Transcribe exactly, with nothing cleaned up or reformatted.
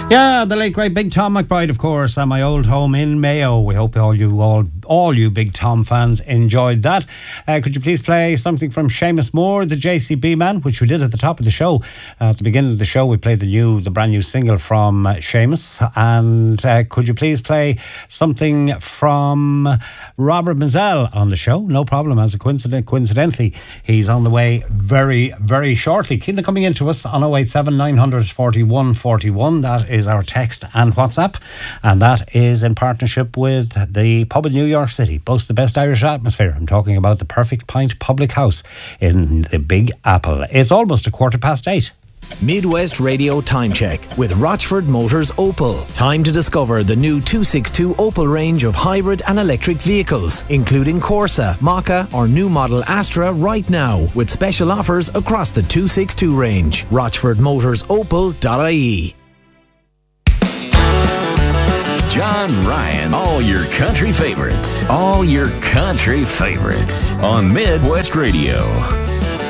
Yeah, the late great Big Tom McBride, of course, and my old home in Mayo. We hope all you all all you Big Tom fans enjoyed that. Uh, could you please play something from Seamus Moore, the J C B man, which we did at the top of the show. Uh, at the beginning of the show, we played the new, the brand new single from uh, Seamus. And uh, could you please play something from Robert Mazel on the show? No problem. As a coincident, coincidentally, he's on the way very, very shortly. Keep them coming into us on oh eight seven, nine forty-one, forty-one. That is our text and WhatsApp, and that is in partnership with the pub in New York City. Boasts the best Irish atmosphere. I'm talking about the Perfect Pint Public House in the Big Apple. It's almost a quarter past eight. Midwest Radio Time Check with Rochford Motors Opel. Time to discover the new two sixty-two Opel range of hybrid and electric vehicles, including Corsa, Maka or new model Astra right now, with special offers across the two sixty-two range. rochford motors opel dot I E. John Ryan, all your country favorites. All your country favorites on Midwest Radio.